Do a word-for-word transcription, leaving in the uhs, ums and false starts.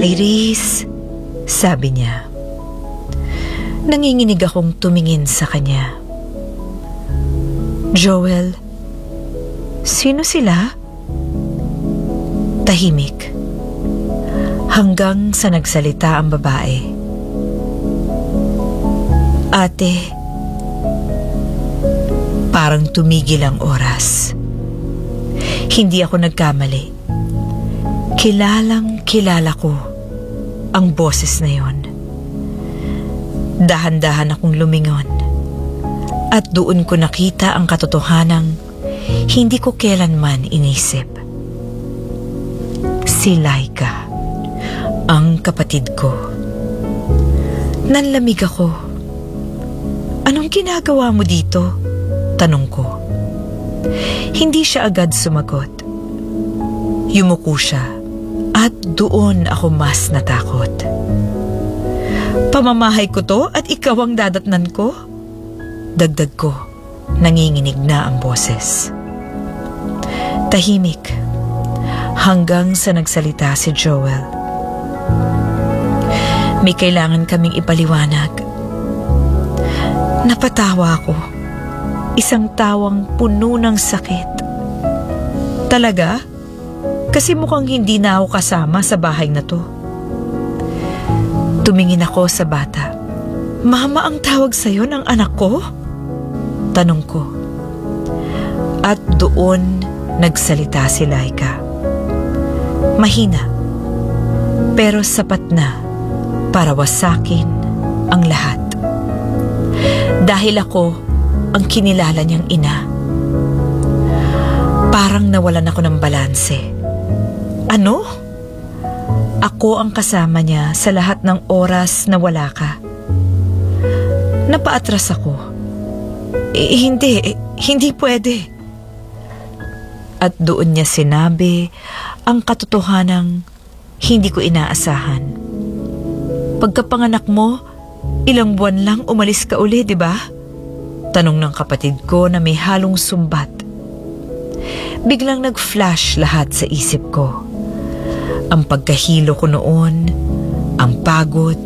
Iris, sabi niya. Nanginginig akong tumingin sa kanya. Joel, sino sila? Tahimik. Hanggang sa nagsalita ang babae. Ate, parang tumigil ang oras. Hindi ako nagkamali. Kilalang kilala ko ang boses na yon. Dahan-dahan akong lumingon at doon ko nakita ang katotohanang hindi ko kailanman inisip. Si Laika, ang kapatid ko. Nanlamig ako. Anong ginagawa mo dito? Tanong ko. Hindi siya agad sumagot. Yumuko siya at doon ako mas natakot. Pamamahay ko to at ikaw ang dadatnan ko? Dagdag ko, nanginginig na ang boses. Tahimik hanggang sa nagsalita si Joel. May kailangan kaming ipaliwanag. Napatawa ako. Isang tawang puno ng sakit. Talaga? Kasi mukhang hindi na ako kasama sa bahay na to. Tumingin ako sa bata. Mama ang tawag sa'yo ng anak ko? Tanong ko. At doon nagsalita si Laika. Mahina, pero sapat na para wasakin ang lahat. Dahil ako ang kinilala niyang ina. Parang nawalan ako ng balanse. Ano? Ako ang kasama niya sa lahat ng oras na wala ka. Napaatras ako. Eh, hindi, eh, hindi pwede. At doon niya sinabi ang katotohanang hindi ko inaasahan. Pagkapanganak mo, ilang buwan lang umalis ka uli, di ba? Tanong ng kapatid ko na may halong sumbat. Biglang nag-flash lahat sa isip ko. Ang pagkahilo ko noon, ang pagod,